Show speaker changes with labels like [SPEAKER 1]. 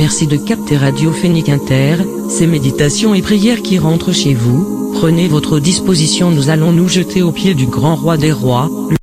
[SPEAKER 1] Merci de capter Radio Phénique Inter, ces méditations et prières qui rentrent chez vous. Prenez votre disposition, nous allons nous jeter aux pieds du grand roi des rois.